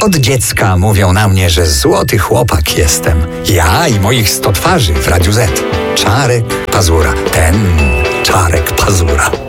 Od dziecka mówią na mnie, że złoty chłopak jestem. Ja i moich 100 twarzy w Radiu Z. Czarek Pazura. Ten Czarek Pazura.